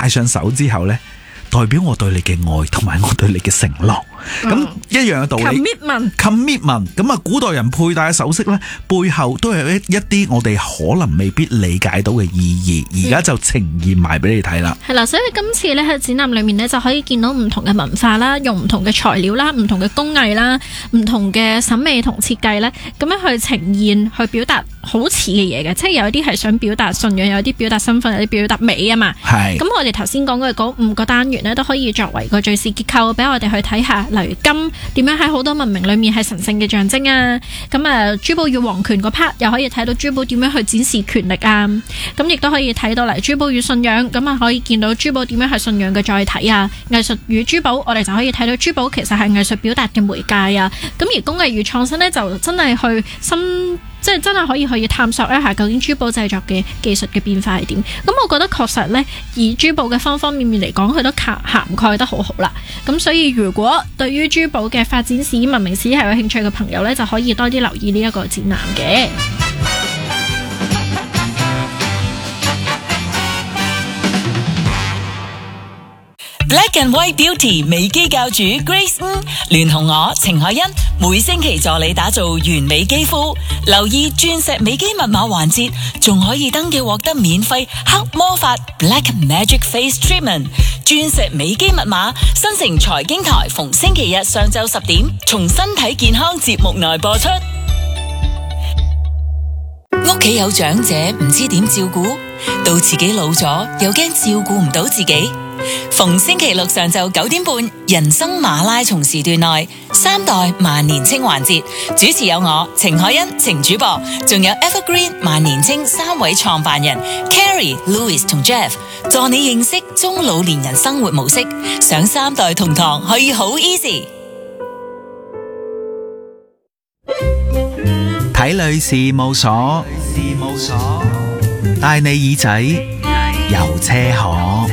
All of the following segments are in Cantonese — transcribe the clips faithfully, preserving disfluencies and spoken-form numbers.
戴上手之後呢，代表我對你嘅愛同埋我對你嘅承諾。咁、嗯、一樣嘅道理 commitment commitment 咁啊，古代人佩戴嘅首飾呢，背後都有一一啲我哋可能未必理解到嘅意義，而家就呈現埋俾你睇啦。 係啦，所以今次咧喺展覽裏面呢，就可以見到唔同嘅文化啦，用唔同嘅材料啦，唔同嘅工藝啦，唔同嘅審美同設計呢，咁樣去呈現去表達好似嘅嘢嘅，即係有啲係想表達信仰，有啲表達身份，有啲表達美啊嘛。係。咁我哋頭先講嘅嗰五個單元呢，都可以作為個敘事結構，俾我哋去睇下。例如金點樣喺好多文明裏面係神聖嘅象徵啊，咁啊珠寶與皇權嗰 part 又可以睇到珠寶點樣去展示權力啊，咁亦都可以睇到嚟珠寶與信仰，咁啊可以見到珠寶點樣係信仰嘅載體啊，藝術與珠寶我哋就可以睇到珠寶其實係藝術表達嘅媒介啊，咁而工藝與創新呢，就真係去深。即係真係可以去探索一下究竟珠寶製作嘅技術嘅變化係點。咁我覺得確實呢，以珠寶嘅方方面面嚟講，佢都涵蓋得好好啦。咁所以如果對於珠寶嘅發展史、文明史係有興趣嘅朋友呢，就可以多啲留意呢一個展覽嘅。 Black and White Beauty 美肌教主 Grace 嗯聯同我程海欣每星期助你打造完美肌膚，留意鑽石美肌密碼環節，仲可以登記獲得免費黑魔法 Black Magic Face Treatment。鑽石美肌密碼新城財經台逢星期日上晝十點，從身體健康節目內播出。屋企有長者唔知點照顧，到自己老咗又驚照顧唔到自己。逢星期六上晝九點半，人生馬拉松時段內三代萬年青環節，主持有我程海欣、程主播，仲有 Evergreen 萬年青三位創辦人 Carrie、Louis 同 Jeff， 助你認識中老年人生活模式，上三代同堂可以好 easy。 睇女事務所，事務所帶你耳仔遊車河。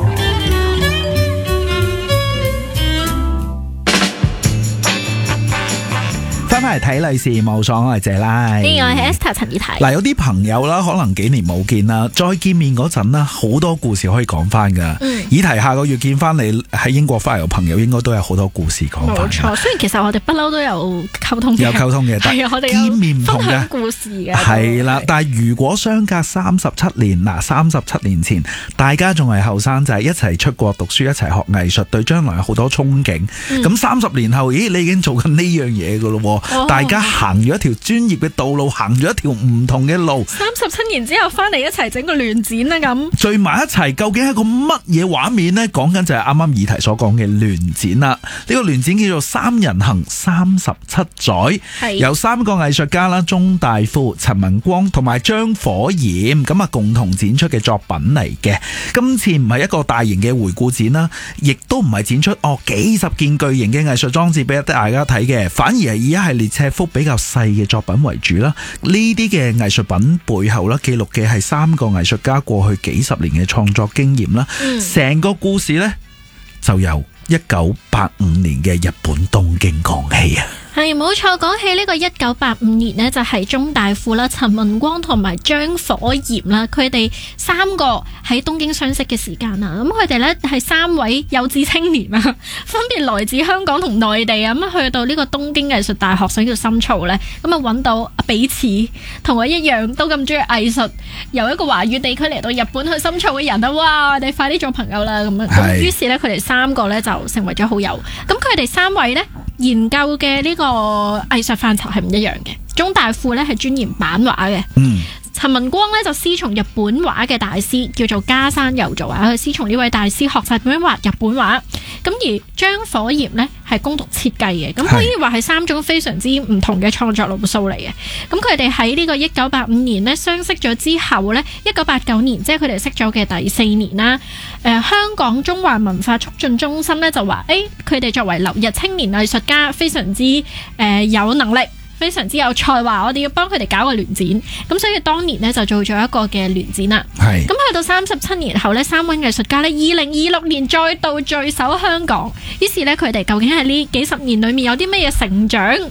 翻返嚟睇女事務所，我係謝拉， 呢個係 Esther 陳以提。 嗱，有啲朋友啦，可能幾年冇見啦，再見面嗰陣啦，好多故事可以講翻噶。嗯，以提下個月見翻你喺英國翻嚟嘅朋友，應該都有好多故事講翻。冇錯， 雖然其實我哋不嬲都有溝通嘅， 有溝通嘅，但係我哋見面唔同嘅，分享故事嘅係啦。但係如果相隔三十七年，嗱，三十七年前大家仲係後生仔，一齊出國讀書，一齊學藝術，對將來有好多憧憬。咁三十年後，咦，你已經做緊呢樣嘢噶咯？哦、大家行咗一條專業嘅道路，行咗一條唔同嘅路。 三十七年之後翻嚟一齊整個聯展啦，咁聚埋一齊，究竟係個乜嘢畫面呢？講緊就係啱啱議題所講嘅聯展啦。呢、這個聯展叫做三人行三十七載，由三個藝術家啦，鍾大富、陳文光同埋張火焰咁啊共同展出嘅作品嚟嘅。今次唔係一個大型嘅回顧展啦，亦都唔係展出哦幾十件巨型嘅藝術裝置俾大家睇嘅，反而係以一系列尺幅比較細嘅作品為主啦。呢啲嘅藝術品背後啦，記錄嘅係三個藝術家過去幾十年嘅創作經驗啦。成、嗯、個故事呢，就由一九八五年嘅日本東京講起啊。 係冇錯，講起呢個一九八五年呢，就係鍾大富啦、陳文光同埋張火焰啦，佢哋三個喺東京相識嘅時間啊。咁佢哋呢係三位有志青年啊，分別來自香港同內地啊。咁去到呢個東京藝術大學想要深造呢，咁啊揾到彼此同我一樣都咁中意藝術，由一個華語地區嚟到日本去深造嘅人啊！哇，我哋快啲做朋友啦！咁啊，咁於是呢，佢哋三個呢就成為咗好友。咁佢哋三位呢，研究嘅呢個藝術範疇係唔一樣嘅。鍾大富咧係專研版畫嘅，嗯，陳文光咧就師從日本畫嘅大師叫做加山由造啊，佢師從呢位大師學習點樣畫日本畫。咁而張火焰咧係攻讀設計嘅，咁可以話係三種非常之唔同嘅創作路數嚟嘅。咁佢哋喺呢個一九八五年咧相識咗之後咧，一九八九年即係佢哋識咗嘅第四年啦。誒、呃，香港中華文化促進中心咧就話，誒、欸，佢哋作為留日青年藝術家，非常之誒、呃、有能力。非常之有才華，我哋要幫佢哋搞個聯展，咁所以當年呢，就做咗一個嘅聯展啦。係，咁去到三十七年後呢，三位藝術家呢，二零二六年再度聚首香港，於是呢，佢哋究竟喺呢幾十年裏面有啲咩嘢成長？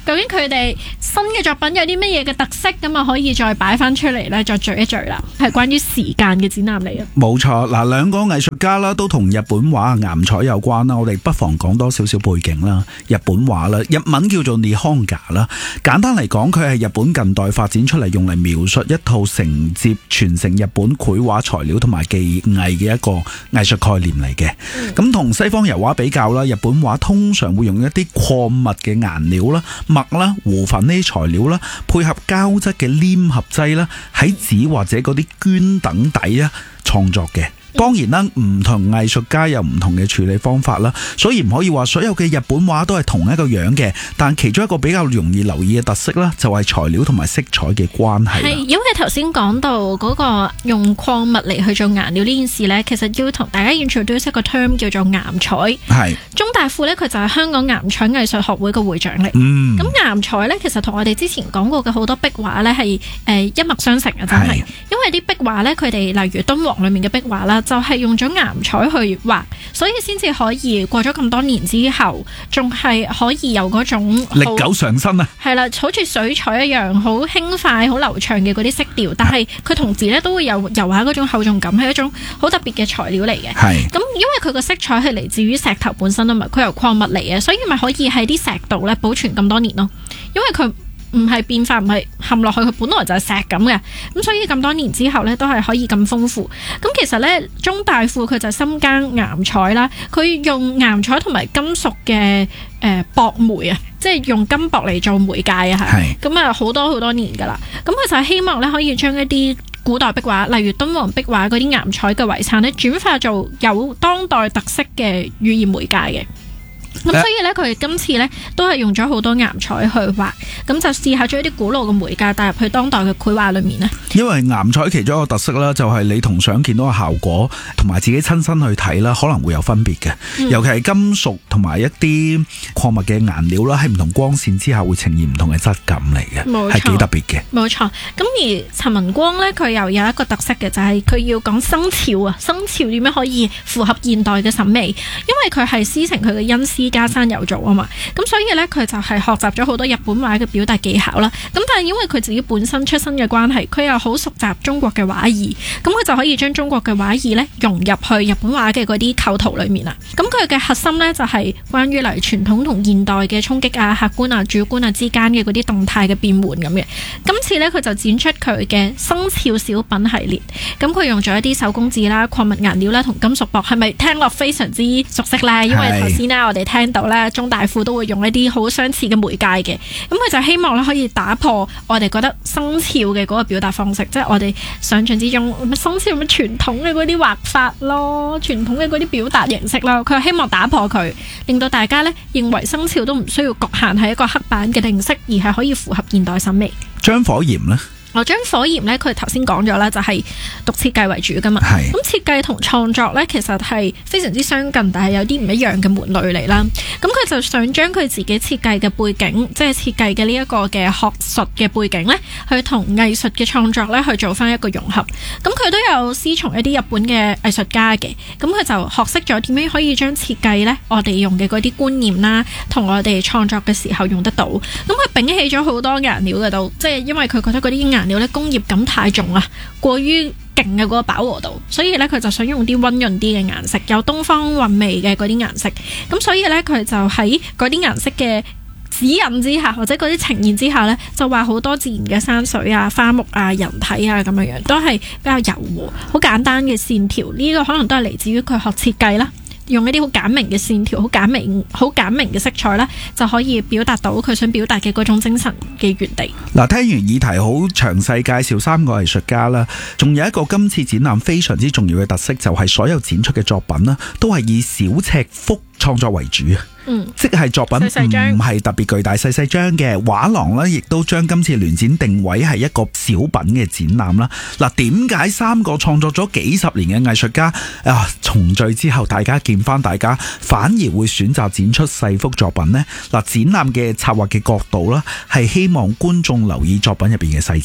究竟佢哋新嘅作品有啲乜嘢嘅特色，咁啊可以再擺翻出嚟咧，再聚一聚啦。係關於時間嘅展覽嚟嘅。 冇錯，嗱，兩個藝術家啦，都同日本畫岩彩有關啦。我哋不妨講多少少背景啦。日本畫啦，日文叫做 Nihonga 啦。簡單嚟講，佢係日本近代發展出嚟用嚟描述一套承接傳承日本繪畫材料同埋技藝嘅一個藝術概念嚟嘅。咁同、嗯、西方油畫比較啦，日本畫通常會用一啲礦物嘅顏料啦、墨啦、糊粉呢啲材料啦，配合膠質嘅黏合劑啦，喺紙或者嗰啲絹等底啊創作嘅。當然啦，唔同藝術家有唔同嘅處理方法啦，所以唔可以話所有嘅日本畫都係同一個樣嘅。但其中一個比較容易留意嘅特色啦，就係材料同埋色彩嘅關係。係， 因為頭先講到嗰個用礦物嚟去做顏料呢件事呢，其實要同大家 introduce 一個 term 叫做岩彩。係，中大富呢，佢就係香港岩彩藝術學會嘅會長嚟。嗯，咁岩彩呢，其實同我哋之前講過嘅好多壁畫呢，係誒一脈相承嘅，真係。因為啲壁畫呢，佢哋例如敦煌裏面嘅壁畫啦，就係用咗岩彩去畫，所以先至可以過咗咁多年之後，仲係可以有嗰種歷久常新啊！ 係啦，好似水彩一樣，好輕快、好流暢嘅嗰啲色調，但係佢同時咧都會有油畫嗰種厚重感，係一種好特別嘅材料嚟嘅。係咁，因為佢個色彩係嚟自於石頭本身啊嘛，佢由礦物嚟嘅，所以咪可以喺啲石度咧保存咁多年咯。因為佢唔係變化，唔係嵌落去，佢本來就係石咁嘅，咁所以咁多年之後呢，都係可以咁豐富。咁其實呢，中大富佢就深耕岩彩啦，佢用岩彩同埋金屬嘅誒薄媒啊，即係用金箔嚟做媒介啊，係咁啊好多好多年噶啦。咁佢就係希望呢，可以將一啲古代壁畫，例如敦煌壁畫嗰啲岩彩嘅遺產呢，轉化做有當代特色嘅語言媒介嘅。咁所以咧，佢哋今次咧都係用咗好多岩彩去畫，咁就試下將一啲古老嘅媒介帶入去當代嘅繪畫裏面咧。因為岩彩其中一個特色啦，就係你同想見到嘅效果，同埋自己親身去睇啦，可能會有分別嘅。嗯、尤其係金屬同埋一啲礦物嘅顏料啦，喺唔同光線之下會呈現唔同嘅質感嚟嘅，係幾特別嘅。冇錯。咁而陳文光咧，佢又有一個特色嘅，就係、是、佢要講生肖啊，生肖點樣可以符合現代嘅審美？因為佢係師承佢嘅恩師家山有做啊嘛，咁所以咧佢就係學習咗好多日本畫嘅表達技巧啦。咁但係因為佢自己本身出身嘅關係，佢又好熟習中國嘅畫意，咁佢就可以將中國嘅畫意咧融入去日本畫嘅嗰啲構圖裏面啦。咁佢嘅核心咧就係關於嚟傳統同現代嘅衝擊啊、客觀啊、主觀啊之間嘅嗰啲動態嘅變換咁嘅。今次咧佢就展出佢嘅生肖小品系列，咁佢用咗一啲手工紙啦、礦物顏料啦同金屬箔，係咪聽落非常之熟悉咧？因為頭先咧我哋聽到咧中大富都會用一啲好相似嘅媒介嘅，咁佢就希望咧可以打破我哋覺得生肖嘅嗰個表達方式，即係我哋想象之中生肖咁傳統嘅嗰啲畫法咯，傳統嘅嗰啲表達形式啦，佢希望打破佢，令到大家咧認為生肖都唔需要局限係一個刻板嘅定式，而係可以符合現代審美。張火焰呢？我將火焰咧，佢頭先講咗啦，就係讀設計為主噶嘛。咁設計同創作咧，其實係非常之相近，但係有啲唔一樣嘅門類嚟啦。咁佢就想將佢自己設計嘅背景，即係設計嘅呢一個嘅學術嘅背景咧，去同藝術嘅創作咧去做翻一個融合。咁佢都有師從一啲日本嘅藝術家嘅，咁佢就學識咗點樣可以將設計咧，我哋用嘅嗰啲觀念啦，同我哋創作嘅時候用得到。咁佢摒棄咗好多顏料嘅度，即係因為佢覺得嗰啲顏料咧工業感太重啊，過於勁嘅嗰個飽和度，所以咧佢就想用啲溫潤啲嘅顏色，有東方韻味嘅嗰啲顏色。咁所以咧佢就喺嗰啲顏色嘅指引之下，或者嗰啲呈現之下咧，就畫好多自然嘅山水啊、花木啊、人體啊咁樣樣，都係比較柔和、好簡單嘅線條。呢個可能都係嚟自於佢學設計啦。用一啲好簡明嘅線條，好簡明、好簡明嘅色彩啦，就可以表達到佢想表達嘅嗰種精神嘅原地。嗱，聽完議題好詳細介紹三個藝術家啦，仲有一個今次展覽非常之重要嘅特色，就係所有展出嘅作品啦，都係以小尺幅創作為主啊。嗯，即係作品唔係特別巨大細細張嘅畫廊呢，亦都將今次聯展定位係一個小品嘅展覽啦。嗱，點解三個創作咗幾十年嘅藝術家啊重聚之後，大家見翻大家，反而會選擇展出細幅作品呢？嗱，展覽嘅策劃嘅角度啦，係希望觀眾留意作品入邊嘅細節。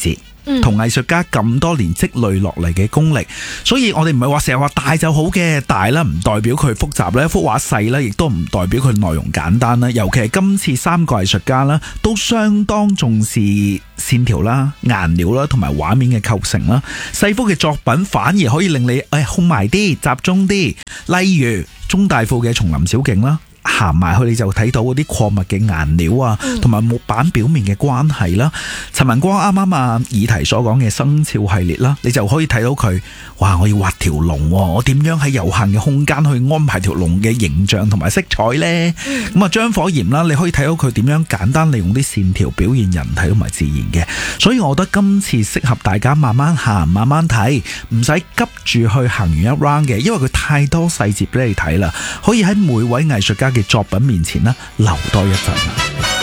同藝術家咁多年積累落嚟嘅功力，所以我哋唔係話成日話大就好嘅，大啦唔代表佢複雜咧，幅畫細咧亦都唔代表佢內容簡單啦。尤其係今次三個藝術家啦，都相當重視線條啦、顏料啦同埋畫面嘅構成啦。細幅嘅作品反而可以令你誒空埋啲、集中啲。例如中大附嘅叢林小徑啦。行埋去你就睇到嗰啲礦物嘅顏料啊，同埋木板表面嘅關係啦。陳文光啱啱啊議題所講嘅生肖系列啦，你就可以睇到佢，哇！我要畫條龍，我點樣喺有限嘅空間去安排條龍嘅形象同埋色彩呢？咁啊張火炎啦，你可以睇到佢點樣簡單利用啲線條表現人體同埋自然嘅。所以我覺得今次適合大家慢慢行、慢慢睇，唔使急住去行完一 round 嘅，因為佢太多細節俾你睇啦。可以喺每位藝術家嘅作品面前呢，留多一陣。